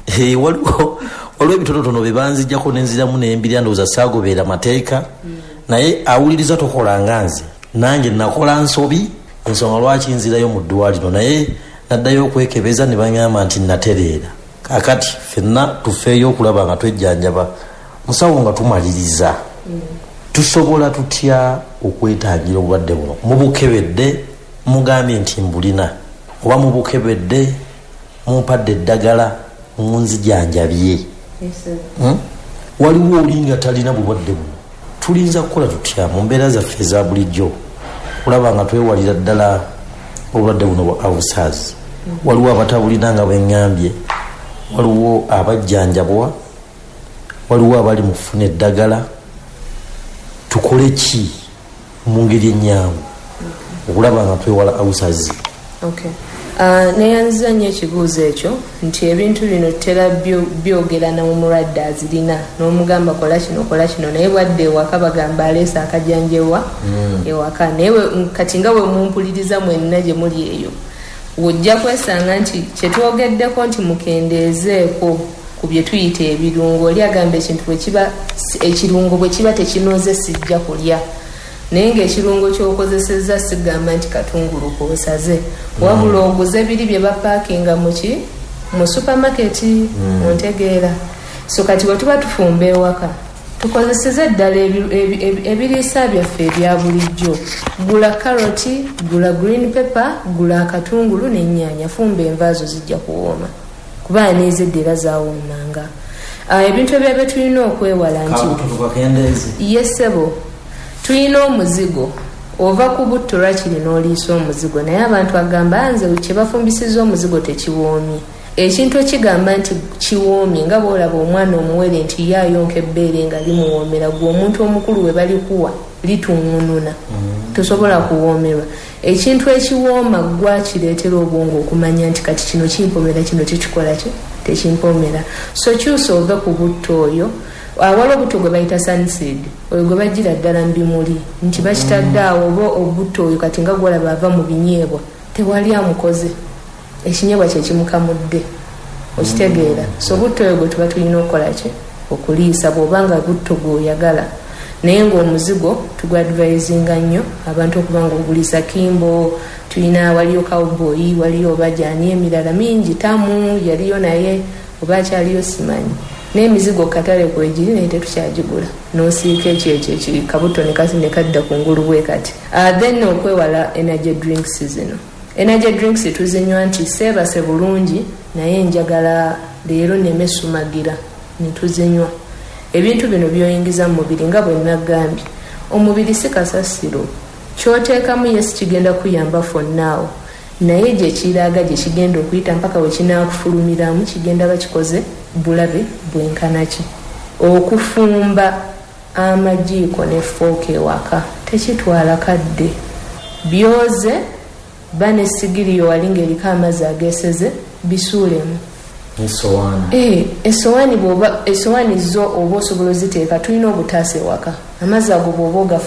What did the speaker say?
waliwo ebitonotono bebanzijjako nenziramu nembirya ndowooza saagobeera mateeka naye awuliriza tokola nga nze nange nakola nsobi ensonga lwaki nzirayo mu ddwaliro naye naddayo okwekebeza ne baŋŋamba nti natereera kakati ffenna tufeeyo okulaba nga twejjanjaba musawo nga tumaliriza tusobola tutya okwetangira obulwadde buno mubukebedde mugambye nti mbulina oba mubukebedde mumpadde eddagala munzijanjabye waliwo olinga talina bulwadde buno tulinza kukola tutya mu mbeera zaffe eza bulijjo kulaba nga twewalira ddala obulwadde buno bwa ulcers waliwo abatabulina nga bweŋŋambye waliwo abajjanjabwa waliwo abali mu kufuna eddagala tukole ki mu ngeri ennyangu okulaba nga twewala ulcers. Neyanziza nnyo ekibuuzo ekyo nti ebintu bino tutera byogera n'omulwadde azirina n'omugamba kola kino naye bwadde ewaka bagamba aleesa akajanjebwa ewaka naye kati nga bwe mumpuliriza mwenna gye muli eyo wojja kwesanga nti kyetwogeddeko nti mukendeezeeko ku bye tuyita ebirungo oli agamba ekintu ekirungo bwe kiba tekinoze sijja kulya naye ng'ekirungo ky'okozesezza sigamba nti katungulu kwosaze wabula oguze biri bye bapaakinga mu supamaketi ontegeera so kati bwe tuba tufumba ewaka tukozeseze ddala ebiriisa byaffe ebya bulijjo gula karoti gula green pepper gula akatungulu n'ennyaanya fumba envaazo zijja kuwooma kuba neezedde era zawoomanga ebintu ebyabye tulina okwewala nti yesebo tulina omuzigo ova ku butto lwakiri n'oliisa omuzigo naye abantu agamba nze kye bafumbisiza omuzigo tekiwoomye ekintu ekigamba nti kiwoomye nga bwolaba omwana omuwere nti yayonka ebbeere nga limuwoomera gwe omuntu omukulu we balikuwa lituŋŋununa tosobola kuwoomerwa ekintu ekiwooma gwakireetera obwongo okumanya nti kati kino kimpomera kino tekikola ki tekimpomera so kyusa ove ku butto oyo awala obutto gwe bayita sunseed oyo gwe bagira ddala mu bimuli nti bakitadde awo oba obutto oyo kati nga gwolaba ava mu binyeebwa tewali amukoze ekinyeebwa kyekimukamudde okitegeera so butto oyo gwe tuba tulina okukola ki okuliisa bw'obanga butto gweoyagala naye ng'omuzigo tugwadvisinga nnyo abantu okuba nga oguliisa kimbo tulina waliyo cowboy waliyo obajani emirala mingi tamu yaliyo naye oba akyaliyo simanyi n'emizigo katale kwegiri naye tetukyagigula n'osiika ekyo kabuto ne kadda ku ngulu bwe kati then okwewala energy drinks zino energy drinks tuzinywa nti seebase bulungi naye njagala leero nemesumagira netuzinywa ebintu bino byoyingiza mu mubiri nga bwe nagambye omubiri si kasasiro kyoteekamu yesi kigenda kuyamba fonnaawo naye gye kiraaga gye kigenda okuyita mpaka we kinaakufulumiramu kigenda bakikoze bulabe bwenkanaki okufumba amajiiko ne fooka ewaka tekitwala kadde byoze bane sigiri yowalinga eriko amazzi ageeseze bisuulemu esowaani zo oba osobola oziteeka tulina obutaasa ewaka amazzi ago bw'oba